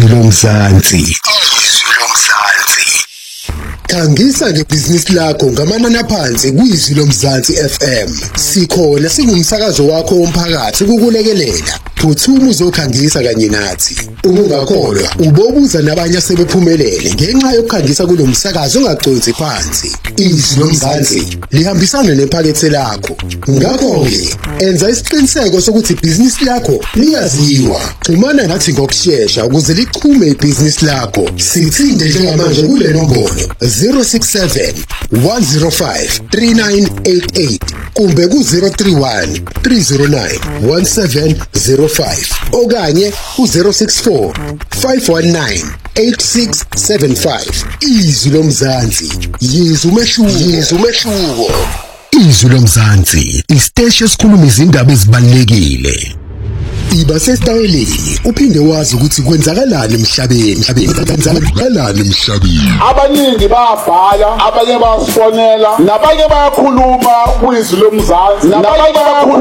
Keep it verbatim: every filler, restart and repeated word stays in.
Izwi lomzansi. Izwi lomzansi. Khangisa ngebhizinisi lakho ngamanani aphansi kwizwi lomzansi F M. Sikhona singumsakazo wakho womphakathi ukukulekelela. Phuthuma uzokhangisa kanye nathi. Ungakholwa ubobuza nabanye asebephumelele ngenxa yokukhangisa kulomsakazo ongaconsi phansi. Izwi lomzansi lihambisana nephakethe lakho. Ngakho ke enza isiqiniseko sokuthi ibhizinisi lakho liyaziwa. Xhumana nathi ngokusheshsha ukuze lichume ibhizinisi lakho. Sithinde njengamanje kule nombolo zero six seven one zero five three nine eight eight kumbe ku zero three one three zero nine one seven zero five okanye ku zero six four five one nine eight six seven five. Izwi lomzansi, yizwa umehluko, yizwa umehluko. Izwi lomzansi, isiteshi esikhuluma izindaba ezibalulekile. Iba sesitayeleni uphinde wazi ukuthi kwenzakalani emhlabeni kwenzakalani emhlabeni. Abaningi bayabhala, abanye bayasifonela, nabanye bayakhuluma kwizwi lomzansi, nabanye bayakhuluma